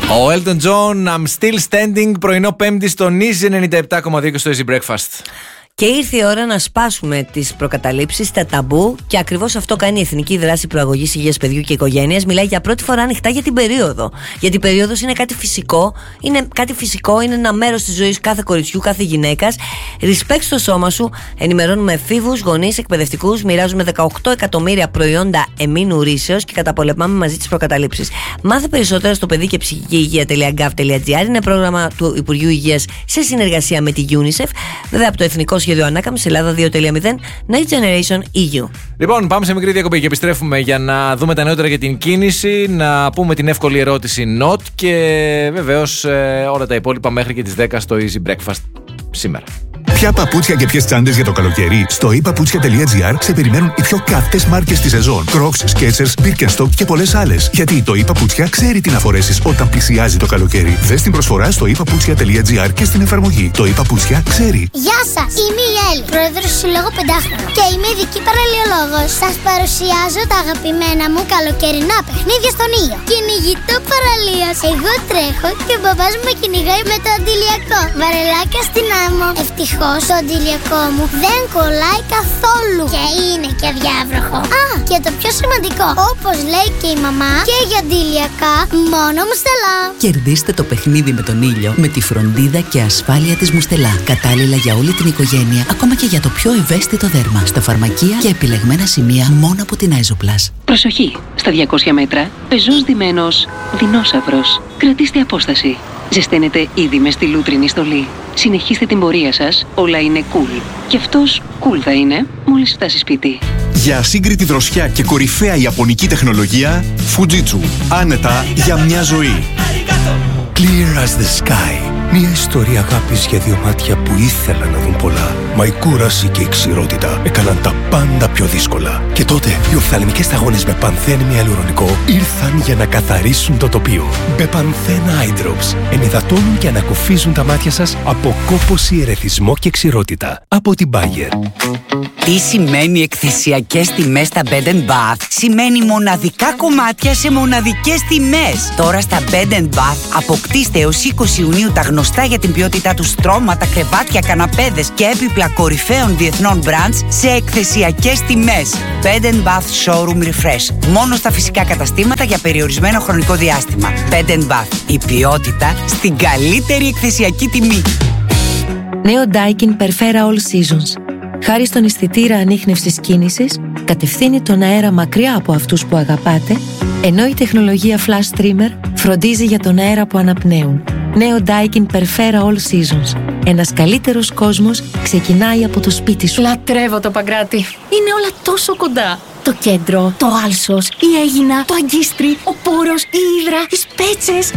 Ο Elton John, I'm Still Standing, πρωινό Πέμπτη στον Easy 97,2 στο Easy Breakfast. Και ήρθε η ώρα να σπάσουμε τις προκαταλήψεις, τα ταμπού, και ακριβώς αυτό κάνει η Εθνική Δράση Προαγωγής Υγείας Παιδιού και Οικογένειας. Μιλάει για πρώτη φορά ανοιχτά για την περίοδο. Γιατί η περίοδος είναι κάτι φυσικό, είναι ένα μέρος της ζωής κάθε κοριτσιού, κάθε γυναίκας. Respect στο σώμα σου. Ενημερώνουμε εφήβους, γονείς, εκπαιδευτικούς. Μοιράζουμε 18 εκατομμύρια προϊόντα εμήνου ρήσεως και καταπολεμάμε μαζί τις προκαταλήψεις. Μάθε περισσότερα στο παιδί και ψυχική υγεία.gov.gr. Είναι πρόγραμμα του Υπουργείου Υγείας σε συνεργασία με τη UNICEF. Βέβαια από το Εθνικό Σχέδιο Ανάκαμψης Ελλάδα 2.0 Next Generation EU. Λοιπόν, πάμε σε μικρή διακοπή και επιστρέφουμε για να δούμε τα νεότερα για την κίνηση, να πούμε την εύκολη ερώτηση NOT και βεβαίως όλα τα υπόλοιπα μέχρι και τις 10 στο Easy Breakfast σήμερα. Ποια παπούτσια και ποιες τσάντες για το καλοκαίρι? Στο ePaputsια.gr σε περιμένουν οι πιο καυτές μάρκες της σεζόν. Crocs, Skechers, Birkenstock και πολλές άλλες. Γιατί το ePaputsια ξέρει τι να φορέσεις όταν πλησιάζει το καλοκαίρι. Δες την προσφορά στο ePaputsya.gr και στην εφαρμογή. Το ePaputsya ξέρει. Γεια σας, είμαι η Έλλη, πρόεδρος του Συλλόγου Πεντάχρονο και είμαι ειδική παραλιολόγος. Σας παρουσιάζω τα αγαπημένα μου καλοκαιρινά παιχνίδια στον ήλιο. Κυνηγητό παραλίας. Εγώ τρέχω και ο μπαμπάς μου με κυνηγάει με το αντιλιακό. Βαρελάκια στην άμμο. Ευτυχώς το αντιλιακό μου δεν κολλάει καθόλου και είναι και διάβροχο. Α, και το πιο σημαντικό, όπως λέει και η μαμά, και για αντιλιακά μόνο Μουστελά. Κερδίστε το παιχνίδι με τον ήλιο με τη φροντίδα και ασφάλεια της Μουστελά. Κατάλληλα για όλη την οικογένεια, ακόμα και για το πιο ευαίσθητο δέρμα. Στα φαρμακεία και επιλεγμένα σημεία μόνο από την Άιζοπλας. Προσοχή! Στα 200 μέτρα, πεζός ντυμένος δεινόσαυρος. Κρατήστε απόσταση. Ζεσταίνετε ήδη με στη λούτρινη στολή. Συνεχίστε την πορεία σας, όλα είναι cool. Και αυτός cool θα είναι μόλις φτάσει σπίτι. Για ασύγκριτη δροσιά και κορυφαία ιαπωνική τεχνολογία, Fujitsu. Άνετα για μια ζωή. Clear as the sky. Μια ιστορία αγάπης για δύο μάτια που ήθελαν να δουν πολλά. Μα η κούραση και η ξηρότητα έκαναν τα πάντα πιο δύσκολα. Και τότε οι οφθαλμικές σταγόνες με πανθένη ιαλουρονικό ήρθαν για να καθαρίσουν το τοπίο. Μπεπανθέν Eye Drops ενυδατώνουν και ανακουφίζουν τα μάτια σας από κόπωση, ερεθισμό και ξηρότητα. Από την Bayer. Τι σημαίνει εκθεσιακές τιμές στα Bed & Bath? Σημαίνει μοναδικά κομμάτια σε μοναδικές τιμές. Τώρα στα Bed & Bath αποκτήστε έως 20 Ιουνίου τα γνωστά για την ποιότητά του στρώματα, κρεβάτια, καναπέδες και έπιπλα κορυφαίων διεθνών brands σε εκθεσιακές τιμές. Bed & Bath Showroom Refresh. Μόνο στα φυσικά καταστήματα για περιορισμένο χρονικό διάστημα. Bed & Bath. Η ποιότητα στην καλύτερη εκθεσιακή τιμή. Νέο Daikin Perfera All Seasons. Χάρη στον αισθητήρα ανίχνευσης κίνησης, κατευθύνει τον αέρα μακριά από αυτούς που αγαπάτε, ενώ η τεχνολογία Flash Trimmer φροντίζει για τον αέρα που αναπνέουν. Νέο Daikin Perfera All Seasons. Ένας καλύτερος κόσμος ξεκινάει από το σπίτι σου. Λατρεύω το Παγκράτη. Είναι όλα τόσο κοντά. Το κέντρο, το Άλσος, η Αίγινα, το Αγκίστρι, ο Πόρος, η Ύδρα, οι Σπέτσες.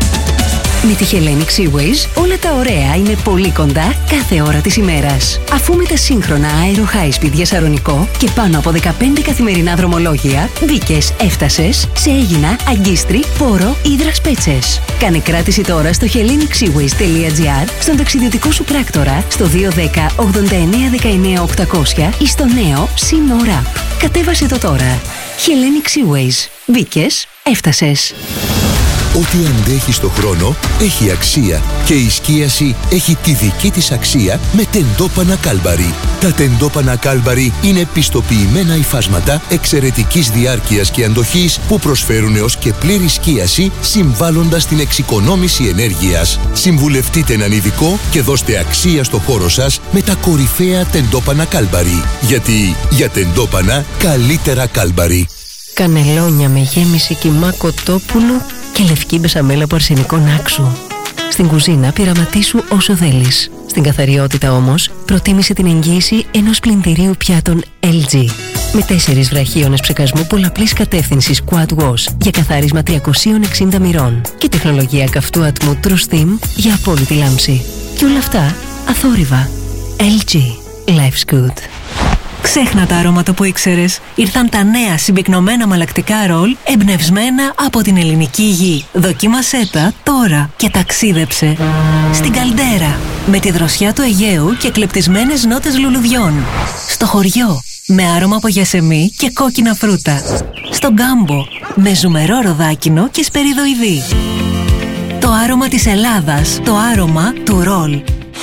Με τη Hellenic Seaways όλα τα ωραία είναι πολύ κοντά κάθε ώρα της ημέρας. Αφού με τα σύγχρονα Aero High Speed για Σαρονικό και πάνω από 15 καθημερινά δρομολόγια, μπήκες, έφτασες σε Αίγινα, Αγκίστρι, Πόρο, Ύδρα, Σπέτσες. Κάνε κράτηση τώρα στο HellenicSeaways.gr, στον ταξιδιωτικό σου πράκτορα, στο 210 89 19 800 ή στο νέο Σύνορα. Κατέβασε το τώρα. Hellenic Seaways. Μπήκες, έφτασες. Ό,τι αντέχει στο χρόνο έχει αξία και η σκίαση έχει τη δική της αξία με τεντόπανα Κάλμπαρι. Τα τεντόπανα Κάλμπαρι είναι πιστοποιημένα υφάσματα εξαιρετικής διάρκειας και αντοχής που προσφέρουν έως και πλήρη σκίαση συμβάλλοντας την εξοικονόμηση ενέργειας. Συμβουλευτείτε έναν ειδικό και δώστε αξία στο χώρο σας με τα κορυφαία τεντόπανα Κάλμπαρι. Γιατί για τεντόπανα καλύτερα Κάλμπαρι. Κανελόνια με γέμιση κιμά κοτόπουλου και λευκή μπεσαμέλα από αρσενικό νάξου. Στην κουζίνα πειραματίσου όσο θέλεις. Στην καθαριότητα όμως προτίμησε την εγγύηση ενός πλυντηρίου πιάτων LG. Με 4 βραχίονες ψεκασμού πολλαπλής κατεύθυνσης Quad Wash για καθάρισμα 360 μοιρών και τεχνολογία καυτού ατμού True Steam για απόλυτη λάμψη. Και όλα αυτά αθόρυβα. LG. Life's good. Ξέχνα τα αρώματα που ήξερες. Ήρθαν τα νέα συμπυκνωμένα μαλακτικά ρολ εμπνευσμένα από την ελληνική γη. Δοκίμασέ τα τώρα και ταξίδεψε στην Καλντέρα με τη δροσιά του Αιγαίου και κλεπτισμένες νότες λουλουδιών. Στο χωριό με άρωμα από γιασεμί και κόκκινα φρούτα. Στον Κάμπο με ζουμερό ροδάκινο και σπεριδοειδή. Το άρωμα της Ελλάδας. Το άρωμα του ρολ.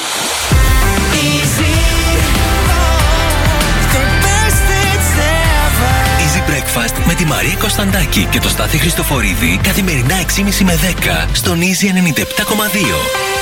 Easy Breakfast με τη Μαρία Κωνσταντάκη και το Στάθη Χριστοφορίδη καθημερινά 6.30 με 10 στον Easy 97.2.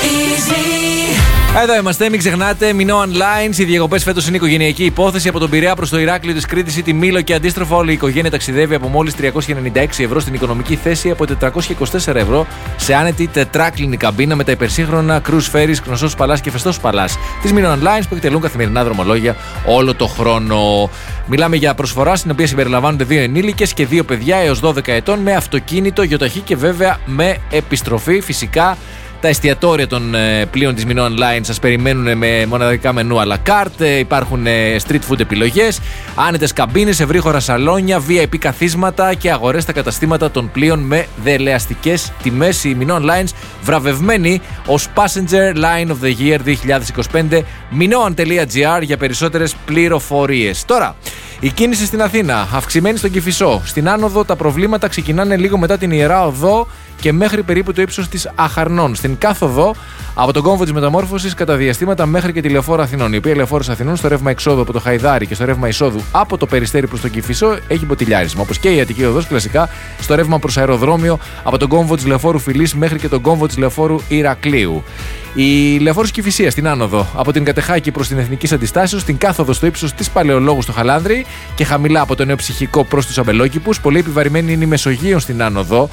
Εδώ είμαστε, μην ξεχνάτε. Minoan Lines. Οι διακοπές φέτος είναι οικογενειακή υπόθεση. Από τον Πειραιά προς το Ηράκλειο της Κρήτης ή τη Μήλο και αντίστροφα, όλη η οικογένεια ταξιδεύει από μόλις 396 ευρώ στην οικονομική θέση από 424 ευρώ σε άνετη τετράκλινη καμπίνα με τα υπερσύγχρονα cruise ferries Κνωσός Παλάς και Φεστός Παλάς της Minoan Lines που εκτελούν καθημερινά δρομολόγια όλο το χρόνο. Μιλάμε για προσφορά στην οποία συμπεριλαμβάνονται 2 ενήλικες και 2 παιδιά έως 12 ετών με αυτοκίνητο, γιοταχή και βέβαια με επιστροφή. Φυσικά τα εστιατόρια των πλοίων της Minoan Lines σας περιμένουν με μοναδικά μενού à la carte. Υπάρχουν street food επιλογές, άνετες καμπίνες, ευρύχωρα σαλόνια, VIP καθίσματα και αγορές στα καταστήματα των πλοίων με δελεαστικές τιμές. Η Minoan Lines βραβευμένη ως Passenger Line of the Year 2025. Minoan.gr για περισσότερες πληροφορίες. Τώρα, η κίνηση στην Αθήνα αυξημένη στον Κηφισό. Στην άνοδο τα προβλήματα ξεκινάνε λίγο μετά την Ιερά Οδό και μέχρι περίπου το ύψος της Αχαρνών. Στην κάθοδο από τον κόμβο της Μεταμόρφωσης κατά διαστήματα μέχρι και τη Λεωφόρο Αθηνών. Η οποία Λεωφόρος Αθηνών στο ρεύμα εξόδου από το Χαϊδάρι και στο ρεύμα εισόδου από το Περιστέρι προς τον Κηφισό έχει μποτιλιάρισμα. Όπως και η Αττική Οδός κλασικά στο ρεύμα προς αεροδρόμιο από τον κόμβο της Λεωφόρου Φιλής μέχρι και τον κόμβο της Λεωφόρου Ηρακλείου. Η Λεωφόρος Κηφισίας στην άνοδο από την Κατεχάκη προς την Εθνικής Αντιστάσεως, στην κάθοδο στο ύψος της Παλαιολόγου στο Χαλάνδρη και χαμηλά από το Νέο Ψυχικό προς τους Αμπελόκηπους. Πολύ επιβαρημένη είναι η Μεσογείων στην άνοδο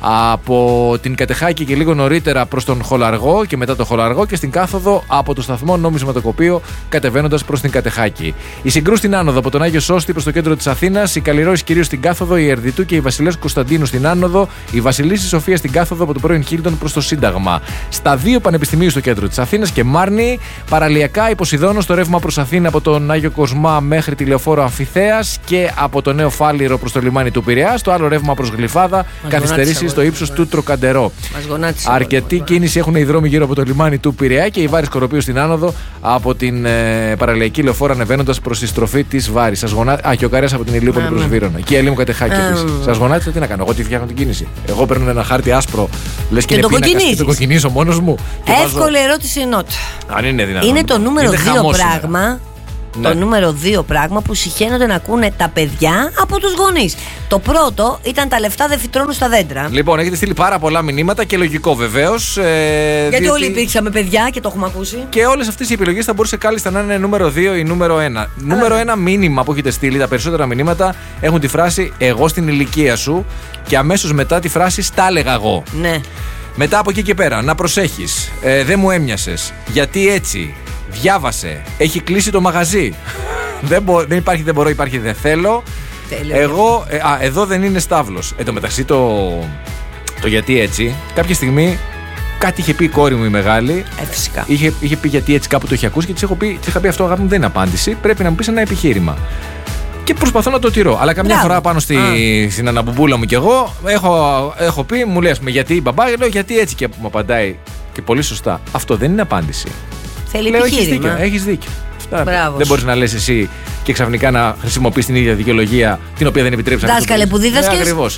από την Κατεχάκη και λίγο νωρίτερα προς τον Χολαργό και μετά το Χολαργό και στην κάθοδο από το σταθμό Νομισματοκοπείο κατεβαίνοντας προς την Κατεχάκη. Η Συγκρού στην άνοδο από τον Άγιο Σώστη προς το κέντρο της Αθήνας, η Καλλιρόης κυρίως στην κάθοδο, η Ερδιτού και η Βασιλέας Κωνσταντίνου στην άνοδο, η Βασιλίσσης Σοφία στην κάθοδο από το πρώην Χίλτον προς το Σύνταγμα. Στα 2 πανεπιστημίου στο κέντρο της Αθήνας και Μάρνη, παραλιακά η Ποσειδώνος στο ρεύμα προς Αθήνα από τον Άγιο Κοσμά μέχρι τη Λεωφόρο Αμφιθέας και από το Νέο Φάληρο προς το λιμάνι του Πειραιά. Στο άλλο ρεύμα προς Γλυφάδα, καθυστερήσει στο ύψος του Τροκαντερό. Αρκετή κίνηση έχουν οι δρόμοι γύρω από το λιμάνι του Πειραιά και η Βάρης Κοροπίου στην άνοδο από την παραλιακή Λεωφόρο ανεβαίνοντας προς τη στροφή της Βάρης. Σας γονάτισα. Και ο Καρέας από την Ηλίουπολη προς Βύρωνα. Και η Ελίμου Κατεχάκη επίσης. Σας γονάτισα, τι να κάνω. Εγώ τι φτιάχνω την κίνηση. Εγώ παίρνω ένα χάρτη άσπρο, λες και είναι πίνακα και το κοκκινίζω μόνος μου. Εύκολη ερώτηση νότ. Αν είναι δυνατόν. Είναι το νούμερο 2 πράγμα. Ναι. Το νούμερο 2 πράγμα που συχαίνονται να ακούνε τα παιδιά από τους γονείς. Το πρώτο ήταν τα λεφτά δεν φυτρώνουν στα δέντρα. Λοιπόν, έχετε στείλει πάρα πολλά μηνύματα και λογικό βεβαίως. Γιατί όλοι υπήρξαμε παιδιά και το έχουμε ακούσει. Και όλες αυτές οι επιλογές θα μπορούσε κάλλιστα να είναι νούμερο 2 ή νούμερο 1. Νούμερο 1 μήνυμα που έχετε στείλει, τα περισσότερα μηνύματα έχουν τη φράση «Εγώ στην ηλικία σου» και αμέσως μετά τη φράση «Στα έλεγα εγώ». Ναι. Μετά από εκεί και πέρα, να προσέχεις. Δεν μου έμοιασες. Γιατί έτσι. Διάβασε. Έχει κλείσει το μαγαζί. Δεν υπάρχει δεν μπορώ, υπάρχει δεν θέλω. Τέλεια. Εγώ. Εδώ δεν είναι στάβλος. Εν τω μεταξύ το γιατί έτσι. Κάποια στιγμή κάτι είχε πει η κόρη μου η μεγάλη. Φυσικά. Είχε πει γιατί έτσι κάπου το είχε ακούσει και της είχα πει αυτό, αγάπη μου, δεν είναι απάντηση. Πρέπει να μου πεις ένα επιχείρημα. Και προσπαθώ να το τηρώ. Αλλά καμιά φορά πάνω στην αναμπουμπούλα μου κι εγώ έχω πει, μου λέει γιατί μπαμπά, λέω γιατί έτσι και μου απαντάει και πολύ σωστά. Αυτό δεν είναι απάντηση. Θέλει λέω, επιχείρημα. Έχεις δίκιο. Δεν μπορείς να λες εσύ και ξαφνικά να χρησιμοποιείς την ίδια δικαιολογία την οποία δεν επιτρέψαν. Δάσκαλε που δίδασκες. Ακριβώς.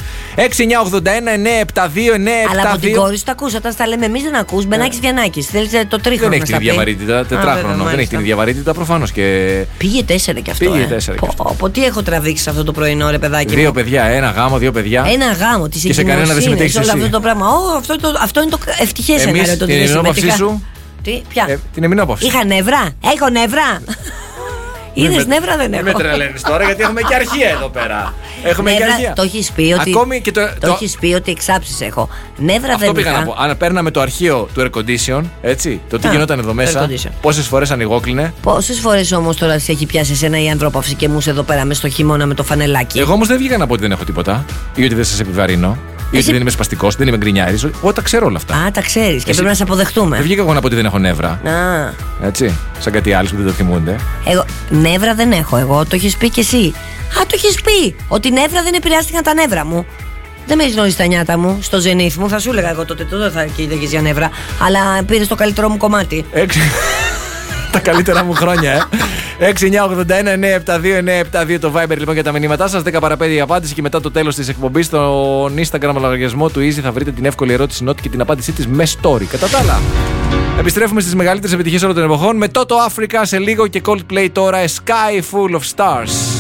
6-9-81-9-7-2-9-7-2. Αλλά από την κόρη σου τα ακούς. Όταν στα λέμε εμείς δεν ακούς. Μπενάκης Βιαννάκης. Θέλετε το τρίχρονο. Δεν έχει την ίδια βαρύτητα. Τετράχρονο. Δεν έχει την ίδια βαρύτητα προφανώς. Πήγε 4 κι αυτό. Πήγε 4 κι αυτό. Από τι έχω τραβήξει αυτό το πρωινό, ρε παιδάκι. 2 παιδιά, ένα γάμο, 2 παιδιά. Ένα γάμο. Τι και σε κανένα δεν συμμετέχει. Όλο αυτό το πράγμα. Αυτό είναι το ευτυχές σενάριο το ότι συμμετείχα. Ποια? Την εμεινόπαυση. Είχα νεύρα. Έχω νεύρα. Είδες νεύρα δεν έχω. Με τρελαίνεις τώρα γιατί έχουμε και αρχεία εδώ πέρα. Έχουμε και αρχεία. Το έχεις πει ότι. Ακόμη και το έχεις πει ότι εξάψεις έχω. Νεύρα αυτό δεν είχα. πήγα να πω. Αν παίρναμε το αρχείο του air condition, έτσι, το τι γινόταν εδώ μέσα, πόσες φορές ανοιγόκλινε. Πόσες φορές όμως τώρα σε έχει πιάσει εσένα η ανδρόπαυση και μου εδώ πέρα μες στο χειμώνα με το φανελάκι. Εγώ όμως δεν βγήκα να πω ότι δεν έχω τίποτα ή ότι δεν σας επιβαρύνω. Ή ότι δεν είμαι σπαστικός, δεν είμαι γκρινιάρης. Εγώ τα ξέρω όλα αυτά. Α, τα ξέρεις και πρέπει να σε αποδεχτούμε. Δεν βγήκα εγώ να πω ότι δεν έχω νεύρα. Α. Έτσι. Σαν κάτι άλλο που δεν το θυμούνται. Εγώ νεύρα δεν έχω. Εγώ το έχεις πει κι εσύ. Α, το έχεις πει. Ότι νεύρα δεν επηρεάστηκαν τα νεύρα μου. Δεν με έχεις γνωρίσει τα νιάτα μου, στο ζενήθ μου. Θα σου έλεγα εγώ τότε. Τότε θα κοίταγες για νεύρα. Αλλά πήρες το καλύτερό μου κομμάτι. Τα καλύτερα μου χρόνια, 6-981-972-972 το Viber λοιπόν για τα μηνύματά σας. 10 παρα 5 η απάντηση και μετά το τέλος της εκπομπής στον Instagram λογαριασμό του Easy θα βρείτε την εύκολη ερώτηση Νότι και την απάντησή της με story. Κατά τα άλλα, επιστρέφουμε στις μεγαλύτερες επιτυχίες όλων των εποχών με Toto Africa σε λίγο και Coldplay τώρα, A Sky Full of Stars.